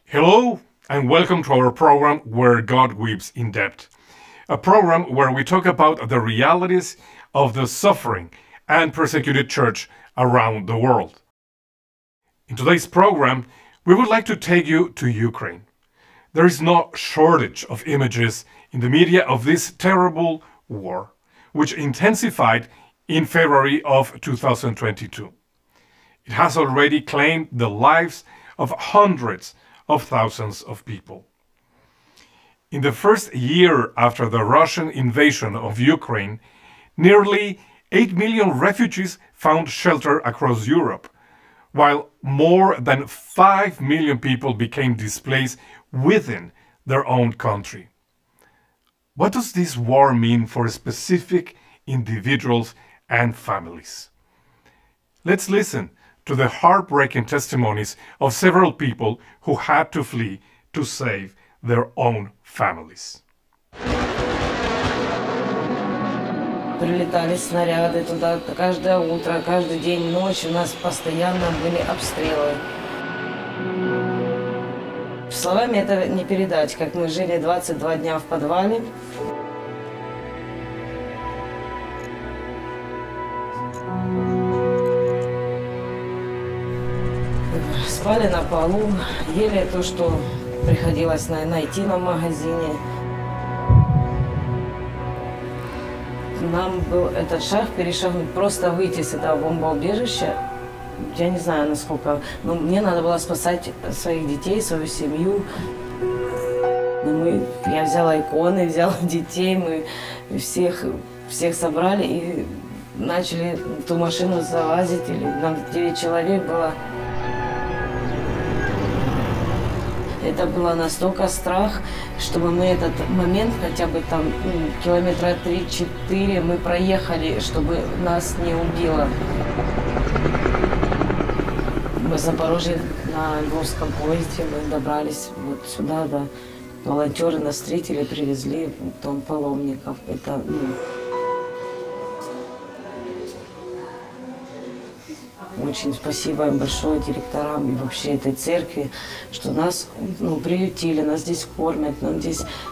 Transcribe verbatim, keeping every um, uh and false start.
Hello and welcome to our program Where God Weeps in Depth, a program where we talk about the realities of the suffering and persecuted church around the world. In today's program, we would like to take you to Ukraine. There is no shortage of images in the media of this terrible war, which intensified in February of two thousand twenty-two. It has already claimed the lives of hundreds of thousands of people. In the first year after the Russian invasion of Ukraine, nearly eight million refugees found shelter across Europe, while more than five million people became displaced within their own country. What does this war mean for specific individuals and families? Let's listen to the heartbreaking testimonies of several people who had to flee to save their own families. Прилетали снаряды туда каждое утро, каждый день, ночь. У нас постоянно были обстрелы. Словами это не передать, как мы жили двадцать два дня в подвале. Спали на полу, ели то, что приходилось найти на магазине. Нам был этот шаг перешагнуть, просто выйти с этого бомбоубежища. Я не знаю, насколько, но мне надо было спасать своих детей, свою семью. Мы, я взяла иконы, взяла детей, мы всех, всех собрали и начали в ту машину залазить. Или нам девять человек было. Это было настолько страх, чтобы мы этот момент, хотя бы там километра три-четыре мы проехали, чтобы нас не убило. Мы в Запорожье на Львовском поезде, мы добрались вот сюда, да. Волонтеры нас встретили, привезли в дом паломников. Это, ну, очень спасибо им большое, директорам и вообще этой церкви, что нас, ну, приютили, нас здесь кормят, нам здесь